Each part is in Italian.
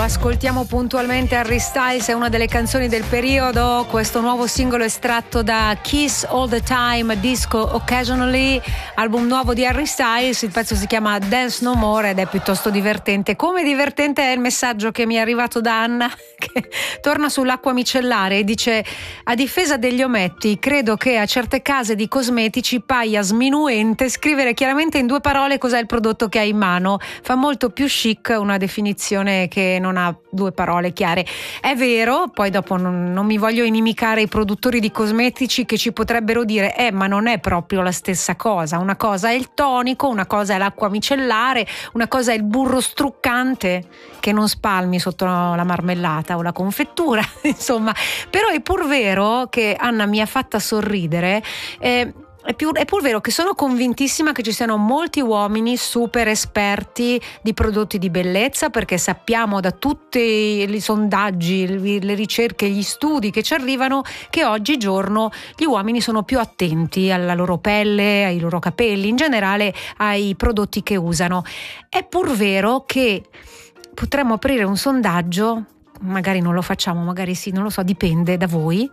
lo ascoltiamo puntualmente. Harry Styles è una delle canzoni del periodo. Questo nuovo singolo estratto da Kiss All the Time, Disco Occasionally, album nuovo di Harry Styles. Il pezzo si chiama Dance No More ed è piuttosto divertente. Come divertente è il messaggio che mi è arrivato da Anna, che torna sull'acqua micellare e dice: a difesa degli ometti, credo che a certe case di cosmetici paia sminuente scrivere chiaramente in 2 parole cos'è il prodotto che hai in mano. Fa molto più chic una definizione che non ha 2 parole chiare. È vero, poi dopo non mi voglio inimicare i produttori di cosmetici che ci potrebbero dire ma non è proprio la stessa cosa. Una cosa è il tonico, una cosa è l'acqua micellare, una cosa è il burro struccante che non spalmi sotto la marmellata o la confettura, insomma. Però è pur vero che Anna mi ha fatta sorridere. È pur vero che sono convintissima che ci siano molti uomini super esperti di prodotti di bellezza, perché sappiamo da tutti i sondaggi, le ricerche, gli studi che ci arrivano che oggigiorno gli uomini sono più attenti alla loro pelle, ai loro capelli, in generale ai prodotti che usano. È pur vero che potremmo aprire un sondaggio, magari non lo facciamo, magari sì, non lo so, dipende da voi,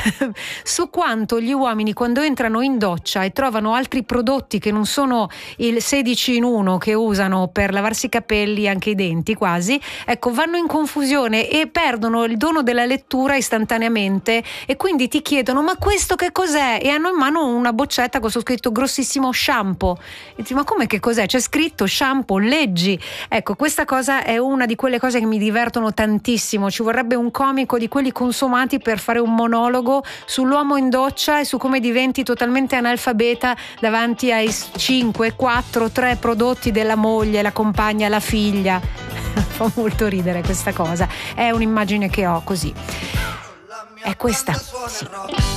su quanto gli uomini quando entrano in doccia e trovano altri prodotti che non sono il 16 in 1 che usano per lavarsi i capelli, anche i denti quasi, ecco, vanno in confusione e perdono il dono della lettura istantaneamente e quindi ti chiedono: ma questo che cos'è? E hanno in mano una boccetta con su scritto grossissimo shampoo e dici: ma come, che cos'è? C'è scritto shampoo, leggi. Ecco, questa cosa è una di quelle cose che mi divertono tantissimo. Ci vorrebbe un comico di quelli consumati per fare un monologo sull'uomo in doccia e su come diventi totalmente analfabeta davanti ai 5, 4, 3 prodotti della moglie, la compagna, la figlia. Fa molto ridere questa cosa, è un'immagine che ho così. È questa, sì.